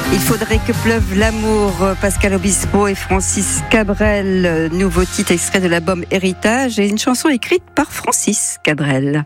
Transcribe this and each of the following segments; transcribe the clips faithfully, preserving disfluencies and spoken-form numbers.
Il faudrait que pleuve l'amour, Pascal Obispo et Francis Cabrel, nouveau titre extrait de l'album Héritage et une chanson écrite par Francis Cabrel.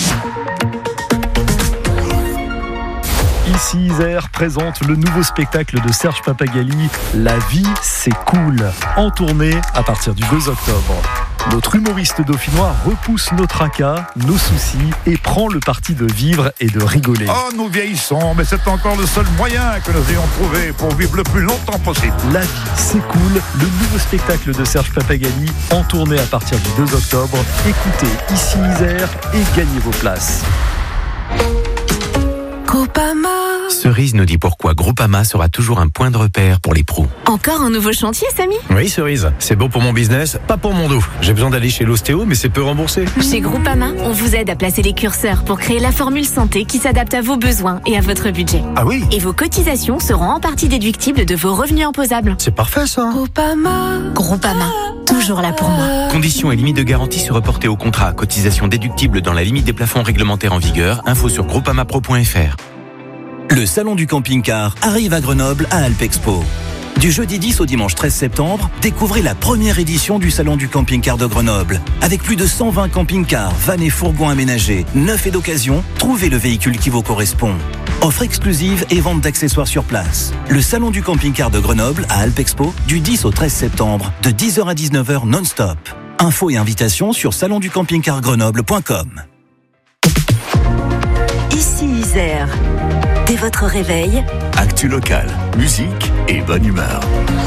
Ici Isère présente le nouveau spectacle de Serge Pappagalli, La vie c'est cool, en tournée à partir du deux octobre. Notre humoriste dauphinois repousse nos tracas, nos soucis et prend le parti de vivre et de rigoler. Oh, nous vieillissons, mais c'est encore le seul moyen que nous ayons trouvé pour vivre le plus longtemps possible. La vie c'est cool, le nouveau spectacle de Serge Pappagalli, en tournée à partir du deux octobre. Écoutez Ici Isère et gagnez vos places. Groupama. Cerise nous dit pourquoi Groupama sera toujours un point de repère pour les pros. Encore un nouveau chantier, Samy ? Oui, Cerise, c'est bon pour mon business, pas pour mon dos. J'ai besoin d'aller chez l'ostéo, mais c'est peu remboursé. Chez Groupama, on vous aide à placer les curseurs pour créer la formule santé qui s'adapte à vos besoins et à votre budget. Ah oui ? Et vos cotisations seront en partie déductibles de vos revenus imposables. C'est parfait ça. Groupama. Groupama, toujours là pour moi. Conditions et limites de garantie se reporter au contrat. Cotisation déductible dans la limite des plafonds réglementaires en vigueur. Info sur groupamapro point f r. Le salon du camping-car arrive à Grenoble à Alpexpo. Du jeudi dix au dimanche treize septembre, découvrez la première édition du salon du camping-car de Grenoble. Avec plus de cent vingt camping-cars, vannes et fourgons aménagés, neufs et d'occasion, trouvez le véhicule qui vous correspond. Offre exclusive et vente d'accessoires sur place. Le salon du camping-car de Grenoble à Alpexpo du dix au treize septembre, de dix heures à dix-neuf heures non-stop. Infos et invitations sur salon du camping car grenoble point com. Ici Isère. Dès votre réveil, actu local, musique et bonne humeur.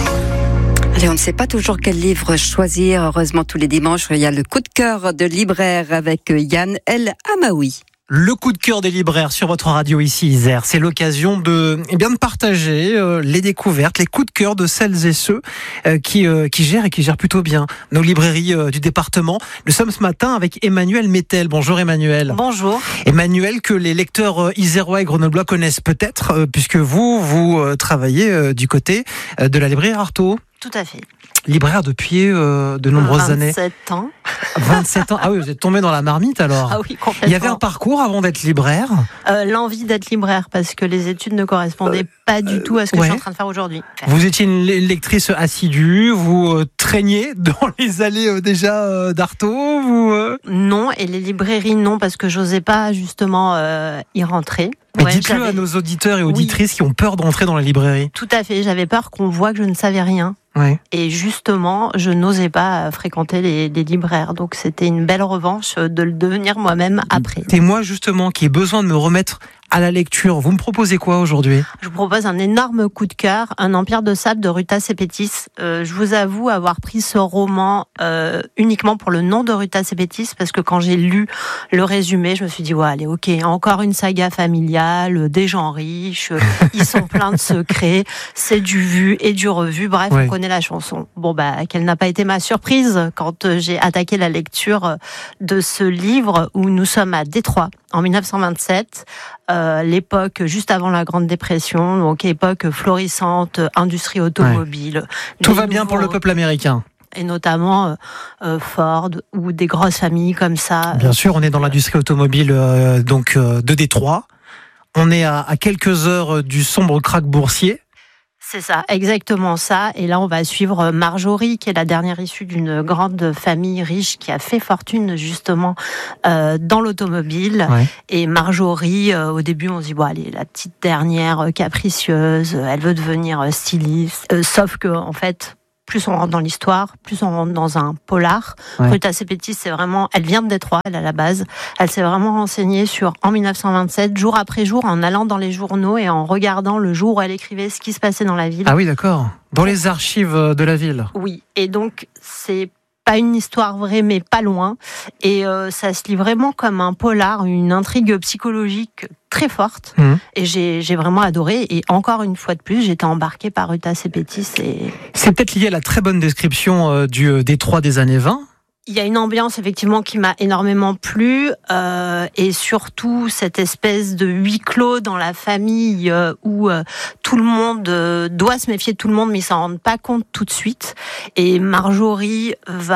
Allez, on ne sait pas toujours quel livre choisir. Heureusement, tous les dimanches, il y a le coup de cœur de libraire avec Yann El Amaoui. Le coup de cœur des libraires sur votre radio ici Isère, c'est l'occasion de, eh bien, de partager euh, les découvertes, les coups de cœur de celles et ceux euh, qui, euh, qui gèrent et qui gèrent plutôt bien nos librairies euh, du département. Nous sommes ce matin avec Emmanuel Mettel. Bonjour Emmanuel. Bonjour. Emmanuel, que les lecteurs euh, isérois et grenoblois connaissent peut-être, euh, puisque vous, vous euh, travaillez euh, du côté euh, de la librairie Artaud. Tout à fait. Libraire depuis euh, de nombreuses années. vingt-sept ans. vingt-sept ans. Ah oui, vous êtes tombé dans la marmite alors. Ah oui, complètement. Il y avait un parcours avant d'être libraire. Euh, l'envie d'être libraire, parce que les études ne correspondaient euh, pas du tout à ce que ouais. je suis en train de faire aujourd'hui. Faire. Vous étiez une lectrice assidue, vous euh, traîniez dans les allées euh, déjà euh, d'Artaud vous, euh... Non, et les librairies non, parce que j'osais pas justement euh, y rentrer. Mais ouais, dites-le à nos auditeurs et auditrices oui. qui ont peur d'entrer dans la librairie. Tout à fait, j'avais peur qu'on voit que je ne savais rien. Ouais. Et justement, je n'osais pas fréquenter les, les libraires. Donc c'était une belle revanche de le devenir moi-même après. Et moi justement, qui ai besoin de me remettre à la lecture, vous me proposez quoi aujourd'hui ? Je vous propose un énorme coup de cœur, Un empire de sable de Ruta Sepetys. Euh, je vous avoue avoir pris ce roman euh, uniquement pour le nom de Ruta Sepetys, parce que quand j'ai lu le résumé, je me suis dit, ouais, allez, ok, encore une saga familiale, des gens riches, ils sont pleins de secrets, c'est du vu et du revu, bref, ouais. on connaît la chanson. Bon, bah, quelle n'a pas été ma surprise quand j'ai attaqué la lecture de ce livre où nous sommes à Détroit, en dix-neuf cent vingt-sept, euh, l'époque juste avant la Grande Dépression, donc époque florissante, industrie automobile. Ouais. Tout va bien pour le peuple américain. Et notamment euh, Ford ou des grosses familles comme ça. Bien sûr, on est dans l'industrie automobile euh, donc euh, de Détroit. On est à, à quelques heures du sombre krach boursier. C'est ça, exactement ça. Et là, on va suivre Marjorie, qui est la dernière issue d'une grande famille riche qui a fait fortune justement euh, dans l'automobile. Ouais. Et Marjorie, euh, au début, on se dit, bon, allez, la petite dernière capricieuse, elle veut devenir styliste. Euh, sauf que, en fait, plus on rentre dans l'histoire, plus on rentre dans un polar. Ouais. Ruta Sepetys, c'est vraiment, elle vient de Détroit, elle à la base. Elle s'est vraiment renseignée sur, en dix-neuf cent vingt-sept, jour après jour, en allant dans les journaux et en regardant le jour où elle écrivait ce qui se passait dans la ville. Ah oui, d'accord. Dans les archives de la ville. Oui. Et donc, c'est pas une histoire vraie, mais pas loin. Et euh, ça se lit vraiment comme un polar, une intrigue psychologique très forte. Mmh. Et j'ai, j'ai vraiment adoré. Et encore une fois de plus, j'étais embarquée par Ruta Sepetys. Et... C'est peut-être lié à la très bonne description euh, du euh, Détroit des années vingt. Il y a une ambiance effectivement qui m'a énormément plu euh, et surtout cette espèce de huis clos dans la famille euh, où euh, tout le monde euh, doit se méfier de tout le monde mais ils s'en rendent pas compte tout de suite. Et Marjorie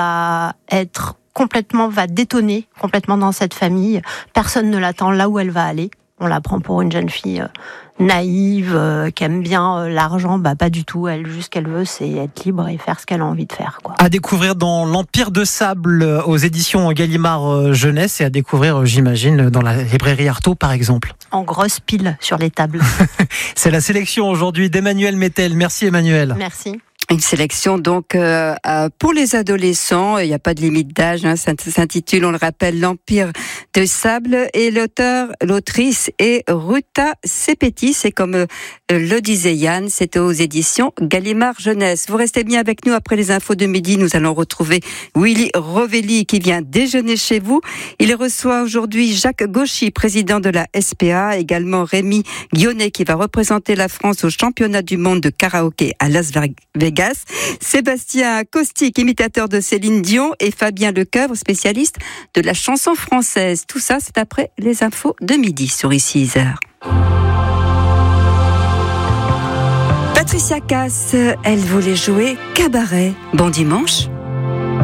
va être complètement, va détonner complètement dans cette famille. Personne ne l'attend là où elle va aller. On la prend pour une jeune fille euh, naïve, euh, qui aime bien euh, l'argent. Bah pas du tout. Elle, juste ce qu'elle veut, c'est être libre et faire ce qu'elle a envie de faire, quoi. À découvrir dans l'Empire de Sable euh, aux éditions Gallimard euh, Jeunesse et à découvrir, euh, j'imagine, dans la librairie Artaud, par exemple. En grosse pile sur les tables. C'est la sélection aujourd'hui d'Emmanuel Mettel. Merci Emmanuel. Merci. Une sélection donc euh, pour les adolescents, il n'y a pas de limite d'âge, hein, ça s'intitule, on le rappelle, l'Empire de Sable, et l'auteur, l'autrice est Ruta Sepetys, et comme euh, le disait Yann, c'est aux éditions Gallimard Jeunesse. Vous restez bien avec nous après les infos de midi, nous allons retrouver Willy Rovelli qui vient déjeuner chez vous. Il reçoit aujourd'hui Jacques Gauchy, président de la S P A, également Rémi Guionnet qui va représenter la France au championnat du monde de karaoké à Las Vegas. Sébastien Caustic, imitateur de Céline Dion, et Fabien Lecoeuvre, spécialiste de la chanson française. Tout ça, c'est après les infos de midi sur Ici Isère. Patricia Cass, elle voulait jouer cabaret. Bon dimanche.